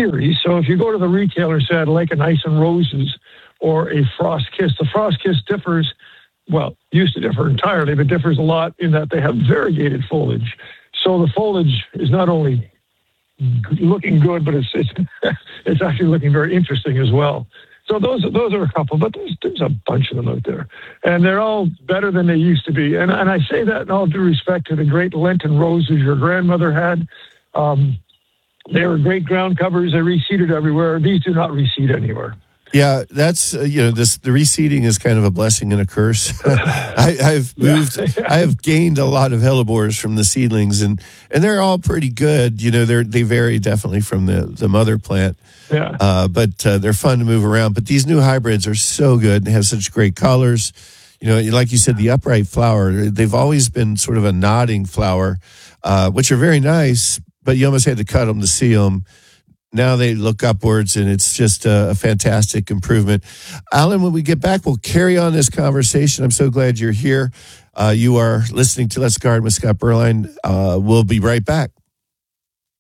series. So if you go to the retailer, say I'd like an Ice and Roses or a Frost Kiss, the Frost Kiss differs, well, used to differ entirely, but differs a lot in that they have variegated foliage. So the foliage is not only looking good, but it's it's actually looking very interesting as well. So those are a couple, but there's a bunch of them out there, and they're all better than they used to be. And I say that in all due respect to the great Lenten roses your grandmother had. They were great ground covers. They reseeded everywhere. These do not reseed anywhere. Yeah, that's the reseeding is kind of a blessing and a curse. I've moved. I have gained a lot of hellebores from the seedlings, and they're all pretty good. They vary definitely from the mother plant. Yeah. But they're fun to move around. But these new hybrids are so good and have such great colors. Like you said, the upright flower. They've always been sort of a nodding flower, which are very nice. But you almost had to cut them to see them. Now they look upwards, and it's just a fantastic improvement. Alan, when we get back, we'll carry on this conversation. I'm so glad you're here. You are listening to Let's Garden with Scott Berline. We'll be right back.